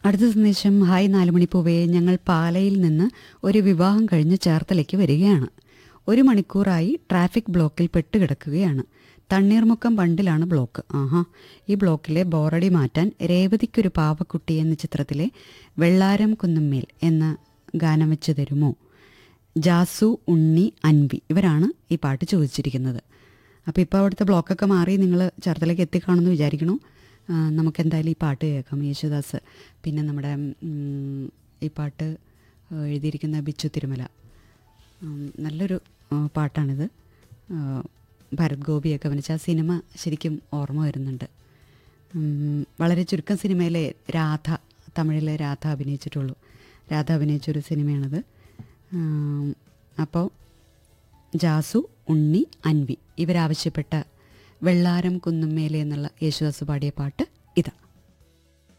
അടുത്ത സന്ദേശം, ഹായ് 4 മണിപ്പൂവേ, ഞങ്ങൾ പാലയിൽ നിന്ന് ഒരു വിവാഹം കഴിഞ്ഞ് ചേർത്തലയ്ക്ക് വരികയാണ്. 1 മണിക്കൂറായി ട്രാഫിക് ബ്ലോക്കിൽ പെട്ടുകിടക്കുകയാണ്. തണ്ണീർമുക്കം ബണ്ടിലാണ് ബ്ലോക്ക്. ഈ ബ്ലോക്കിലെ ബോറടി മാറ്റാൻ രേവതിക്കൊരു പാവക്കുട്ടി എന്ന ചിത്രത്തിലെ വെള്ളാരം കുന്നുമ്മേൽ എന്ന ഗാനം വെച്ച് തരുമോ? ജാസു, ഉണ്ണി, അൻവി ഇവരാണ് ഈ പാട്ട് ചോദിച്ചിരിക്കുന്നത്. അപ്പോൾ ഇപ്പോൾ അവിടുത്തെ ബ്ലോക്കൊക്കെ മാറി നിങ്ങൾ ചേർത്തലയ്ക്ക് എത്തിക്കാണെന്ന് വിചാരിക്കണു. നമുക്കെന്തായാലും ഈ പാട്ട് കേൾക്കാം. യേശുദാസ്, പിന്നെ നമ്മുടെ ഈ പാട്ട് എഴുതിയിരിക്കുന്ന ബിച്ചു തിരുമല. നല്ലൊരു പാട്ടാണിത്. ഭരത് ഗോപിയൊക്കെ അഭിനയിച്ച ആ സിനിമ ശരിക്കും ഓർമ്മ വരുന്നുണ്ട്. വളരെ ചുരുക്കം സിനിമയിലെ രാധ, തമിഴിലെ രാധ അഭിനയിച്ചിട്ടുള്ളൂ. രാധ അഭിനയിച്ചൊരു സിനിമയാണിത്. അപ്പോൾ ജാസു, ഉണ്ണി, അൻവി ഇവരാവശ്യപ്പെട്ട വെള്ളാരം കുന്നുമ്മേലെ എന്നുള്ള യേശുദാസ് പാടിയ പാട്ട്